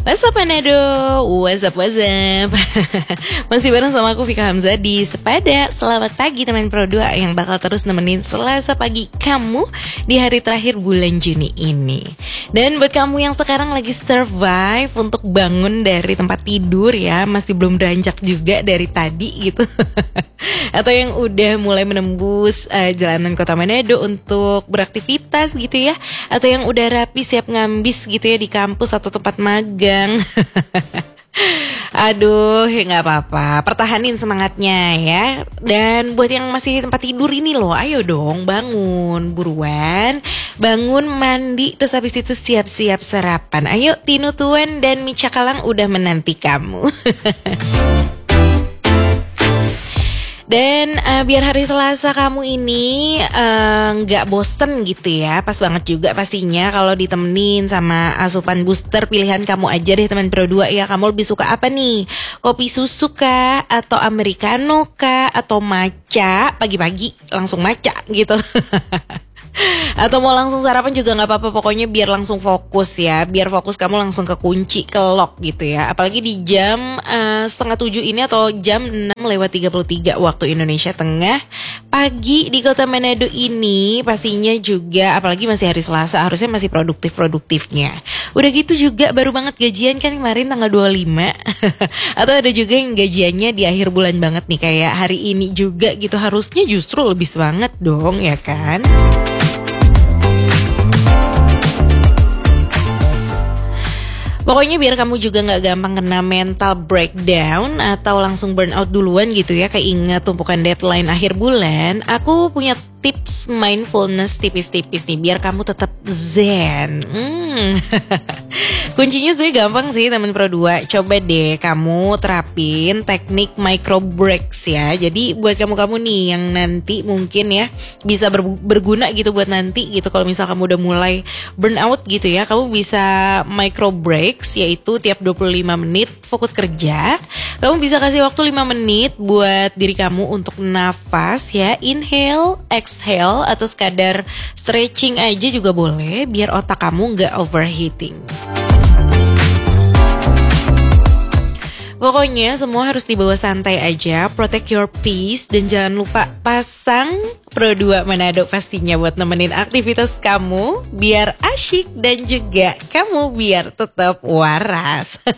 What's up Manado? What's up? Masih bareng sama aku Vika Hamzah di Sepada. Selamat pagi teman Pro 2 yang bakal terus nemenin Selasa pagi kamu di hari terakhir bulan Juni ini. Dan buat kamu yang sekarang lagi survive untuk bangun dari tempat tidur ya, masih belum beranjak juga dari tadi gitu. Atau yang udah mulai menembus jalanan kota Manado untuk beraktivitas gitu ya, atau yang udah rapi siap ngambis gitu ya di kampus atau tempat magang. Aduh, nggak apa-apa, pertahanin semangatnya ya. Dan buat yang masih di tempat tidur ini loh, ayo dong bangun, buruan bangun, mandi, terus habis itu siap-siap sarapan. Ayo, Tinu Tuan dan Mica Kalang udah menanti kamu. Dan biar hari Selasa kamu ini gak bosen gitu ya. Pas banget juga pastinya kalau ditemenin sama asupan booster pilihan kamu aja deh teman Pro 2 ya. Kamu lebih suka apa nih? Kopi susu kah? Atau americano kah? Atau matcha? Pagi-pagi langsung matcha gitu. Atau mau langsung sarapan juga gak apa-apa. Pokoknya biar langsung fokus ya. Biar fokus kamu langsung ke kunci, ke lock gitu ya. Apalagi di jam 6:30 ini atau jam 6:33 waktu Indonesia Tengah pagi di kota Manado ini. Pastinya juga apalagi masih hari Selasa, harusnya masih produktif-produktifnya. Udah gitu juga baru banget gajian kan kemarin tanggal 25. Atau ada juga yang gajiannya di akhir bulan banget nih, kayak hari ini juga gitu. Harusnya justru lebih semangat dong ya kan. Pokoknya biar kamu juga gak gampang kena mental breakdown atau langsung burnout duluan gitu ya, keinget tumpukan deadline akhir bulan, aku punya tips mindfulness tipis-tipis nih biar kamu tetap zen. Kuncinya sebenarnya gampang sih teman Pro 2. Coba deh kamu terapin teknik micro breaks ya. Jadi buat kamu-kamu nih yang nanti mungkin ya bisa berguna gitu buat nanti gitu. Kalau misal kamu udah mulai burnout gitu ya, kamu bisa micro breaks, yaitu tiap 25 menit fokus kerja. Kamu bisa kasih waktu 5 menit buat diri kamu untuk nafas ya. Inhale, exhale, atau sekadar stretching aja juga boleh biar otak kamu gak overheating. Pokoknya semua harus dibawa santai aja, protect your peace, dan jangan lupa pasang Pro 2 Manado pastinya buat nemenin aktivitas kamu biar asyik dan juga kamu biar tetap waras.